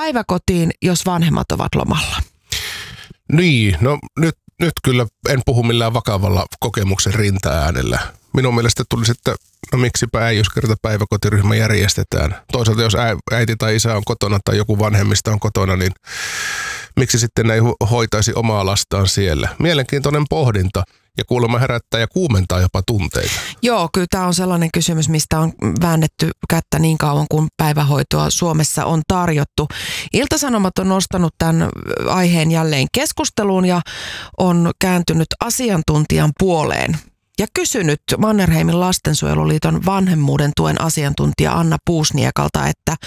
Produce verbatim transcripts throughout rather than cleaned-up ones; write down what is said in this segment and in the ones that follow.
päiväkotiin, jos vanhemmat ovat lomalla? Niin, no nyt, nyt kyllä en puhu millään vakavalla kokemuksen rintaäänellä. Minun mielestä tulisi, että no miksipä ei, jos kerta päiväkotiryhmä järjestetään. Toisaalta jos äiti tai isä on kotona tai joku vanhemmista on kotona, niin miksi sitten ei hoitaisi omaa lastaan siellä? Mielenkiintoinen pohdinta. Ja kuulemma herättää ja kuumentaa jopa tunteita. Joo, kyllä tämä on sellainen kysymys, mistä on väännetty kättä niin kauan, kun päivähoitoa Suomessa on tarjottu. Ilta-Sanomat on nostanut tämän aiheen jälleen keskusteluun ja on kääntynyt asiantuntijan puoleen. Ja kysynyt Mannerheimin lastensuojeluliiton vanhemmuuden tuen asiantuntija Anna Puusniekalta, että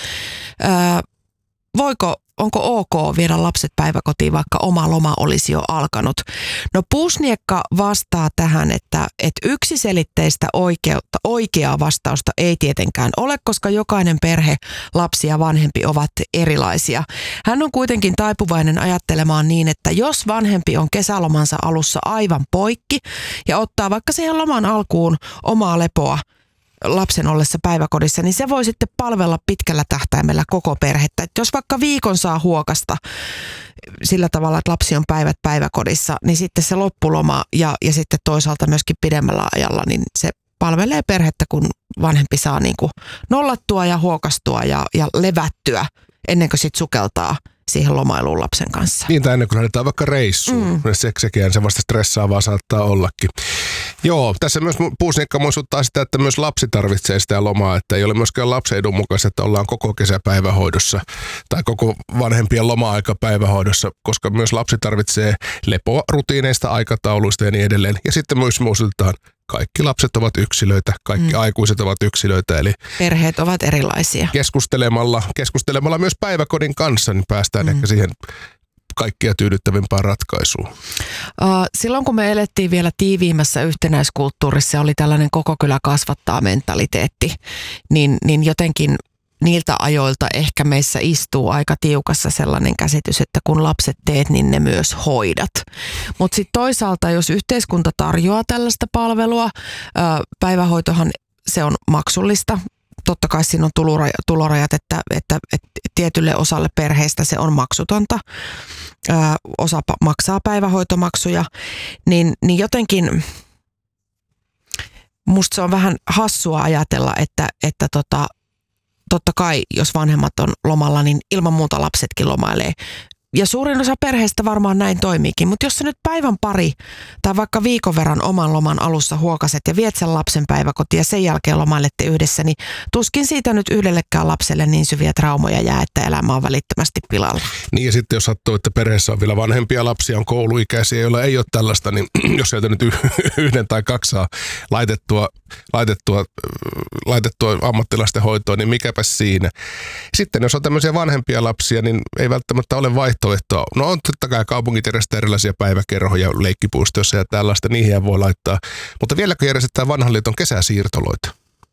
ää, voiko, onko ok viedä lapset päiväkotiin, vaikka oma loma olisi jo alkanut. No Puusniekka vastaa tähän, että, että yksiselitteistä oikeutta, oikeaa vastausta ei tietenkään ole, koska jokainen perhe, lapsi ja vanhempi ovat erilaisia. Hän on kuitenkin taipuvainen ajattelemaan niin, että jos vanhempi on kesälomansa alussa aivan poikki ja ottaa vaikka siihen loman alkuun omaa lepoa, lapsen ollessa päiväkodissa, niin se voi sitten palvella pitkällä tähtäimellä koko perhettä. Et jos vaikka viikon saa huokasta sillä tavalla, että lapsi on päivät päiväkodissa, niin sitten se loppuloma ja, ja sitten toisaalta myöskin pidemmällä ajalla, niin se palvelee perhettä, kun vanhempi saa niin kuin nollattua ja huokastua ja, ja levättyä ennen kuin sitten sukeltaa siihen lomailuun lapsen kanssa. Niin, tai ennen kuin lähdetään vaikka reissuun. Mm. Se, sekin se vasta stressaavaa saattaa ollakin. Joo, tässä myös Puusniekka muistuttaa sitä, että myös lapsi tarvitsee sitä lomaa, että ei ole myöskään lapsen edun mukaista, että ollaan koko kesä päivähoidossa tai koko vanhempien loma-aika päivähoidossa, koska myös lapsi tarvitsee lepoa rutiineista, aikatauluista ja niin edelleen. Ja sitten myös muistutetaan, kaikki lapset ovat yksilöitä, kaikki mm. aikuiset ovat yksilöitä, eli perheet ovat erilaisia. Keskustelemalla, keskustelemalla myös päiväkodin kanssa, niin päästään mm. ehkä siihen kaikkia tyydyttävimpään ratkaisuun. Uh, silloin kun me elettiin vielä tiiviimmässä yhtenäiskulttuurissa, oli tällainen koko kylä kasvattaa mentaliteetti, niin, niin jotenkin niiltä ajoilta ehkä meissä istuu aika tiukassa sellainen käsitys, että kun lapset teet, niin ne myös hoidat. Mutta sitten toisaalta, jos yhteiskunta tarjoaa tällaista palvelua, uh, päivähoitohan se on maksullista. Totta kai siinä on tulorajat, että, että, että tietylle osalle perheistä se on maksutonta. Ö, osa maksaa päivähoitomaksuja. Niin, niin jotenkin musta se on vähän hassua ajatella, että, että tota, totta kai jos vanhemmat on lomalla, niin ilman muuta lapsetkin lomailee. Ja suurin osa perheestä varmaan näin toimiikin, mutta jos sä nyt päivän pari tai vaikka viikon verran oman loman alussa huokaset ja viet sen lapsen päiväkotiin ja sen jälkeen lomailette yhdessä, niin tuskin siitä nyt yhdellekään lapselle niin syviä traumoja jää, että elämä on välittömästi pilalla. Niin ja sitten jos sattuu, että perheessä on vielä vanhempia lapsia, on kouluikäisiä, joilla ei ole tällaista, niin jos sieltä nyt yhden tai kaksi saa laitettua, laitettua, laitettua ammattilaisten hoitoon, niin mikäpä siinä. Sitten jos on tämmöisiä vanhempia lapsia, niin ei välttämättä ole vaihtoehtoa. No on totta kai kaupungit järjestää erilaisia päiväkerhoja, leikkipuistoissa ja tällaista, niihin voi laittaa. Mutta vieläkö järjestetään vanhan liiton kesäsiirtoloita?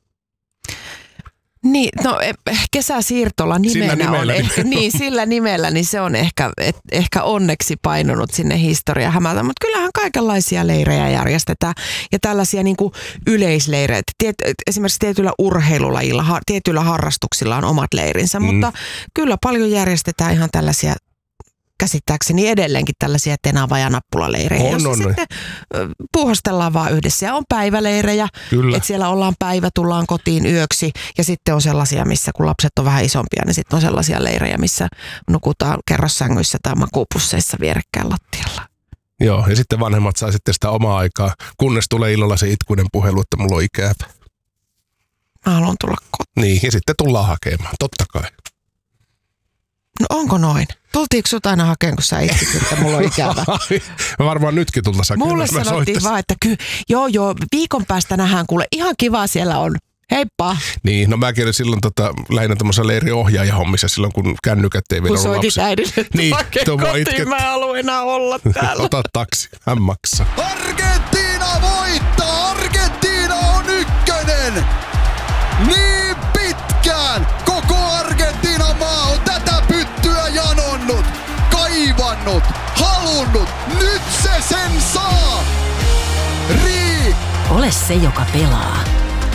Niin, no kesäsiirtola nimenä nimellä, on, ehkä, niin sillä nimellä, niin se on ehkä, et, ehkä onneksi painunut sinne historia hämältä, mutta kyllähän kaikenlaisia leirejä järjestetään ja tällaisia niin kuin yleisleirejä. Tiet, esimerkiksi tietyillä urheilulajilla, ha, tietyillä harrastuksilla on omat leirinsä, mm. mutta kyllä paljon järjestetään ihan tällaisia, käsittääkseni edelleenkin tällaisia tenava- ja nappulaleirejä, on, joissa on, sitten puuhastellaan vaan yhdessä. Ja on päiväleirejä, että siellä ollaan päivä, tullaan kotiin yöksi ja sitten on sellaisia, missä kun lapset on vähän isompia, niin sitten on sellaisia leirejä, missä nukutaan kerrossängyissä tai makuupusseissa vierekkäin lattialla. Joo, ja sitten vanhemmat saa sitten sitä omaa aikaa, kunnes tulee illalla se itkuinen puhelu, että mulla on ikävä. Mä haluan tulla kotiin. Niin, ja sitten tullaan hakemaan, totta kai. No onko noin? Tultiinko sut aina hakemaan, kun sä itkit, että mulla on ikävä? Mä varmaan nytkin tultaisiin hakemaan. Mulle sanottiin vaan, että ky, joo joo, viikon päästä nähdään, kuule, ihan kiva siellä on. Heippa. Niin, no mäkin olin silloin tota, lähinnä tämmöisessä leiriohjaajahommissa silloin, kun kännykät ei vielä ollut lapsia. Kun soitit äidille, että niin, hakee kotiin, itket... mä en halua enää olla täällä. Ota taksi, hän maksaa. Argentiina voittaa! Argentiina on ykkönen! Niin pitkään koko Argentiinan maa on tätä pyttyä janonnut, kaivannut, halunnut. Nyt se sen saa! Rii! Ole se, joka pelaa.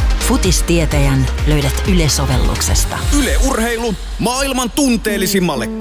Futistietäjän löydät Yle-sovelluksesta. Yle Urheilu maailman tunteellisimmalle